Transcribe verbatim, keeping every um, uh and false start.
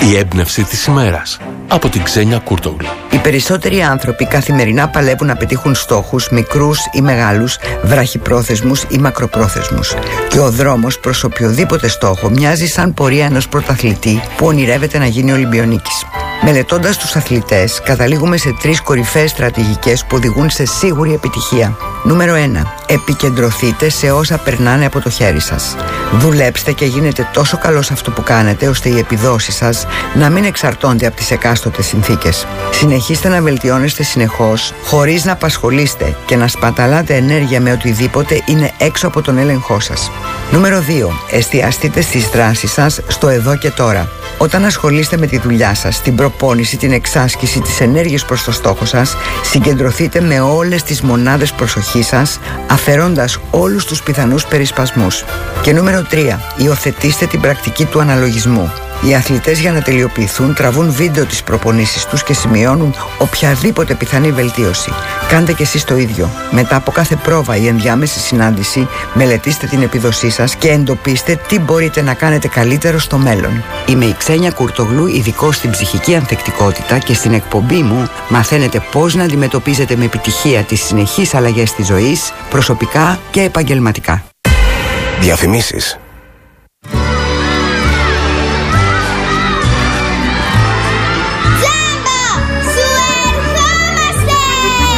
Η έμπνευση της ημέρας από την Ξένια Κούρτογλου. Οι περισσότεροι άνθρωποι καθημερινά παλεύουν να πετύχουν στόχους, μικρούς ή μεγάλους, βραχυπρόθεσμους ή μακροπρόθεσμους. Και ο δρόμος προς οποιοδήποτε στόχο μοιάζει σαν πορεία ενός πρωταθλητή που ονειρεύεται να γίνει Ολυμπιονίκης. Μελετώντας τους αθλητές, καταλήγουμε σε τρεις κορυφαίες στρατηγικές που οδηγούν σε σίγουρη επιτυχία. Νούμερο ένα. Επικεντρωθείτε σε όσα περνάνε από το χέρι σας. Δουλέψτε και γίνετε τόσο καλός σε αυτό που κάνετε, ώστε οι επιδόσεις σας να μην εξαρτώνται από τις εκάστοτες συνθήκες. Συνεχίστε να βελτιώνεστε συνεχώς, χωρίς να απασχολείστε και να σπαταλάτε ενέργεια με οτιδήποτε είναι έξω από τον έλεγχό σας. Νούμερο δύο. Εστιαστείτε στις δράσεις σας στο εδώ και τώρα. Όταν ασχολείστε με τη δουλειά σας, την προπόνηση, την εξάσκηση, τις ενέργειες προς το στόχο σας, συγκεντρωθείτε με όλες τις μονάδες προσοχής σας, αφαιρώντας όλους τους πιθανούς περισπασμούς. Και νούμερο τρία. Υιοθετήστε την πρακτική του αναλογισμού. Οι αθλητές, για να τελειοποιηθούν, τραβούν βίντεο τις προπονήσεις τους και σημειώνουν οποιαδήποτε πιθανή βελτίωση. Κάντε και εσείς το ίδιο. Μετά από κάθε πρόβα ή ενδιάμεση συνάντηση, μελετήστε την επίδοσή σας και εντοπίστε τι μπορείτε να κάνετε καλύτερο στο μέλλον. Είμαι η Ξένια Κουρτογλού, ειδικός στην ψυχική ανθεκτικότητα, και στην εκπομπή μου μαθαίνετε πώς να αντιμετωπίζετε με επιτυχία τις συνεχείς αλλαγές της ζωής, προσωπικά και επαγγελματικά. Διαφημίσεις.